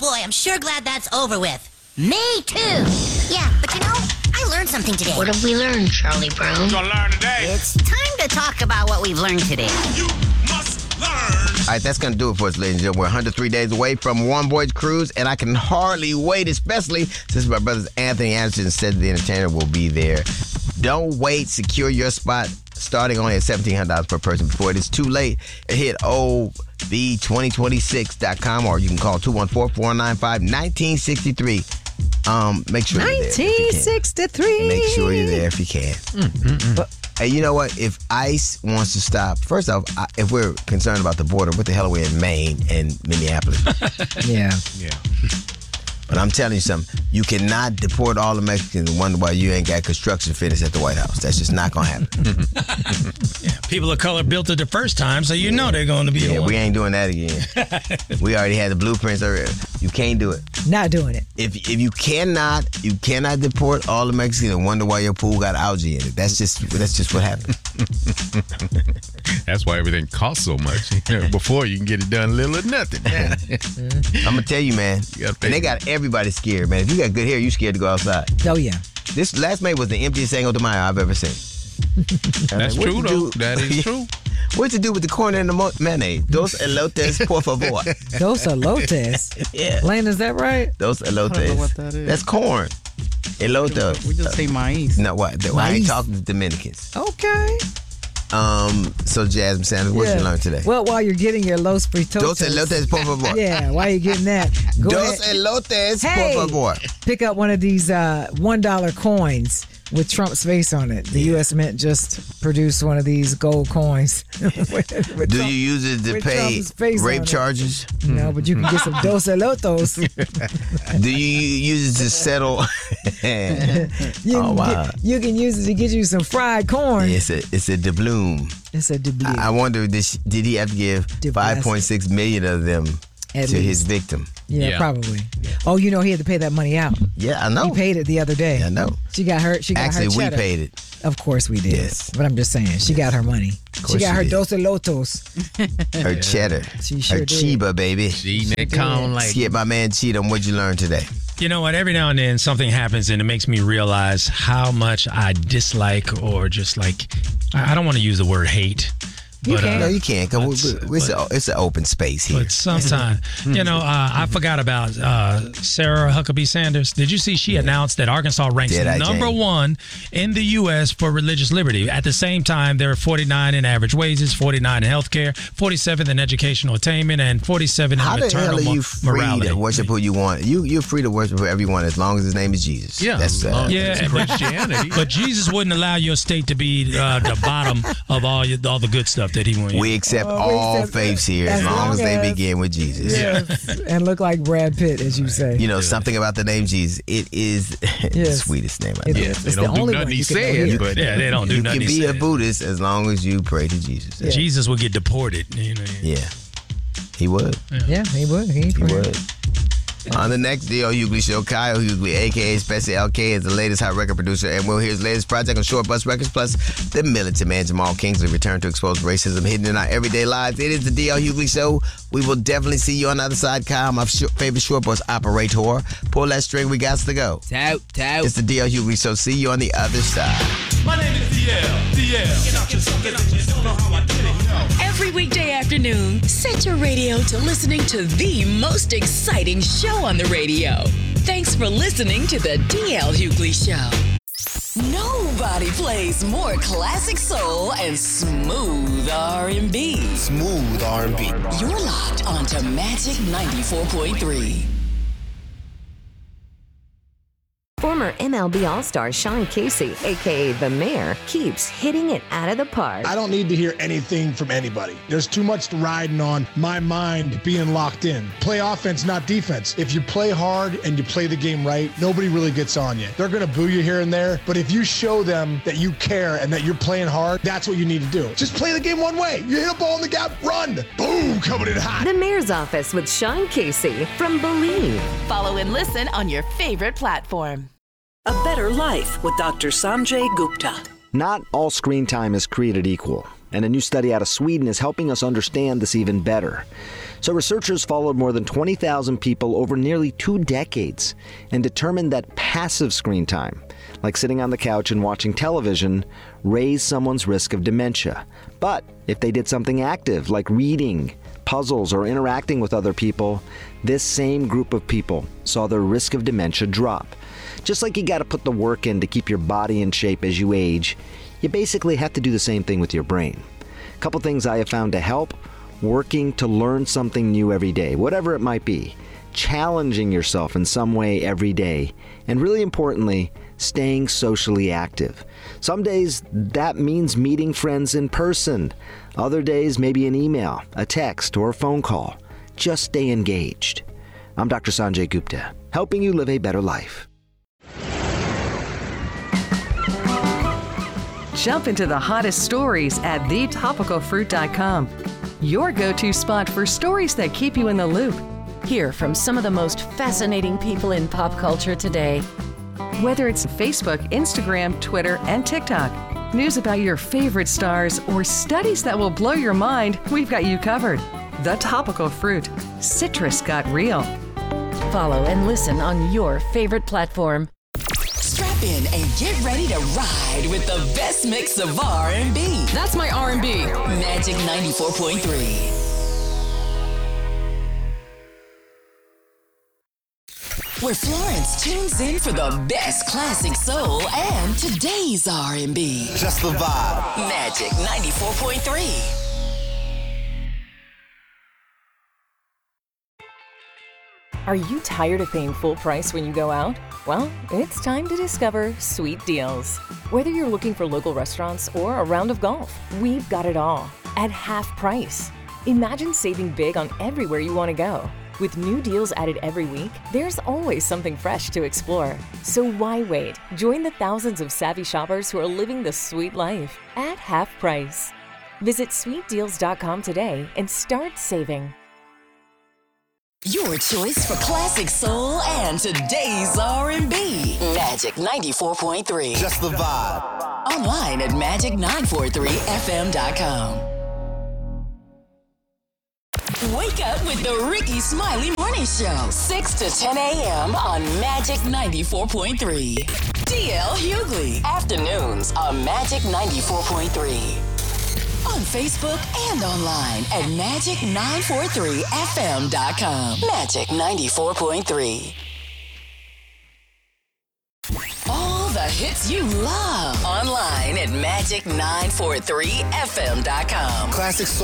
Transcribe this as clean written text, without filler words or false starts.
boy, I'm sure glad that's over with. Me too. Yeah, but I learned something today. What have we learned, Charlie Brown? What you gonna learn today? It's time to talk about what we've learned today. You must learn. All right, that's going to do it for us, ladies and gentlemen. We're 103 days away from One Voyage Cruise, and I can hardly wait, especially since my brothers Anthony Anderson and Cedric the Entertainer will be there. Don't wait. Secure your spot starting only at $1,700 per person before it is too late. Hit OV2026.com or you can call 214-495-1963. Make sure you're there. 1963. Make sure you're there if you can. But, hey, you know what? If ICE wants to stop, first off, if we're concerned about the border, what the hell are we in Maine and Minneapolis? Yeah. But I'm telling you something. You cannot deport all the Mexicans and wonder why you ain't got construction finished at the White House. That's just not going to happen. People of color built it the first time, so you know they're going to be the one. We ain't doing that again. We already had the blueprints already. You can't do it. Not doing it. If you cannot deport all the Mexicans and wonder why your pool got algae in it. That's just what happened. That's why everything costs so much. Before you can get it done little or nothing. I'm gonna tell you, man. And they got everybody scared, man. If you got good hair, you scared to go outside. Oh yeah. This last May was the emptiest Cinco de Mayo I've ever seen. That's true, though. That is true. What to do with the corn and the mayonnaise? Dos elotes, por favor. Dos elotes? Yeah. Lane, is that right? Dos elotes. I don't know what that is. That's corn. Elote. We just say maíz. No, what? I ain't talking to Dominicans. Okay. So Jasmine Sanders, what you learned today? Well, while you're getting your Los Fritos. Dos elotes, por favor. Yeah, while you're getting that. Dos elotes, por favor. Pick up one of these $1 coins with Trump's face on it. The U.S. Mint just produced one of these gold coins. with Do you use it to pay rape charges? No, but you can get some Dos Elotos. Do you use it to settle? You can use it to get you some fried corn. It's a doubloon. It's a doubloon. I wonder, did he have to give 5.6 million of them to his victim? Yeah, probably. Oh, he had to pay that money out. Yeah, I know. He paid it the other day. Yeah, I know. She got her. Actually, her we cheddar. paid it. Of course we did. Yes. But I'm just saying, she got her money. She got her did. Dos Elotos. Her cheddar. She sure her did. Chiba, baby. Skip, my man Cheetah, what'd you learn today? You know what? Every now and then something happens and it makes me realize how much I dislike or just like, I don't want to use the word hate. But, no, you can't. It's an open space here. But sometimes, I forgot about Sarah Huckabee Sanders. Did you see she announced that Arkansas ranks number 1 in the U.S. for religious liberty? At the same time, there are 49 in average wages, 49 in healthcare, 47 in educational attainment, and 47 in maternal morality. How the hell are you free to worship who you want? You're free to worship whoever you want as long as his name is Jesus. Yeah, that's Christianity. But Jesus wouldn't allow your state to be the bottom of all the good stuff that he wants. We accept all faiths here as long as they begin with Jesus. Yes, and look like Brad Pitt, as you say. Something about the name Jesus. It is the sweetest name I know. They don't do nothing he said, but they don't do nothing he said. You can be a Buddhist as long as you pray to Jesus. Yeah. Jesus would get deported. Yeah, he would. Yeah, he would. He would. On the next D.L. Hughley Show, Kyle Hughley, a.k.a. Special LK, is the latest hot record producer, and we'll hear his latest project on Short Bus Records, plus the militant man Jamal Kingsley return to expose racism hidden in our everyday lives. It is the D.L. Hughley Show. We will definitely see you on the other side, Kyle, my favorite short bus operator. Pull that string, we got to go. Tout. It's the D.L. Hughley Show. See you on the other side. My name is DL. Every weekday afternoon, set your radio to listening to the most exciting show on the radio. Thanks for listening to the DL Hughley Show. Nobody plays more classic soul and smooth R&B. Smooth R&B. You're locked onto Magic 94.3. Former MLB All-Star Sean Casey, a.k.a. The Mayor, keeps hitting it out of the park. I don't need to hear anything from anybody. There's too much riding on my mind being locked in. Play offense, not defense. If you play hard and you play the game right, nobody really gets on you. They're going to boo you here and there, but if you show them that you care and that you're playing hard, that's what you need to do. Just play the game one way. You hit a ball in the gap, run. Boom, coming in hot. The Mayor's Office with Sean Casey from Believe. Follow and listen on your favorite platform. A Better Life with Dr. Sanjay Gupta. Not all screen time is created equal, and a new study out of Sweden is helping us understand this even better. So researchers followed more than 20,000 people over nearly 2 decades and determined that passive screen time, like sitting on the couch and watching television, raised someone's risk of dementia. But if they did something active, like reading, puzzles, or interacting with other people, this same group of people saw their risk of dementia drop. Just like you got to put the work in to keep your body in shape as you age, you basically have to do the same thing with your brain. A couple things I have found to help: working to learn something new every day, whatever it might be, challenging yourself in some way every day, and really importantly, staying socially active. Some days that means meeting friends in person. Other days, maybe an email, a text, or a phone call. Just stay engaged. I'm Dr. Sanjay Gupta, helping you live a better life. Jump into the hottest stories at thetopicalfruit.com. Your go-to spot for stories that keep you in the loop. Hear from some of the most fascinating people in pop culture today. Whether it's Facebook, Instagram, Twitter, and TikTok, news about your favorite stars, or studies that will blow your mind, we've got you covered. The Topical Fruit. Citrus got real. Follow and listen on your favorite platform. Strap in and get ready to ride with the best mix of R&B. That's my R&B. Magic 94.3. Where Florence tunes in for the best classic soul and today's R&B. Just the vibe. Magic 94.3. Are you tired of paying full price when you go out? Well, it's time to discover Sweet Deals. Whether you're looking for local restaurants or a round of golf, we've got it all at half price. Imagine saving big on everywhere you want to go. With new deals added every week, there's always something fresh to explore. So why wait? Join the thousands of savvy shoppers who are living the sweet life at half price. Visit sweetdeals.com today and start saving. Your choice for classic soul and today's R&B. Magic 94.3. Just the vibe. Online at magic943fm.com. Wake up with the Ricky Smiley Morning Show, 6 to 10 a.m. on Magic 94.3. DL Hughley, afternoons on Magic 94.3. On Facebook and online at magic943fm.com. Magic 94.3. All the hits you love online at magic943fm.com. Classic soul.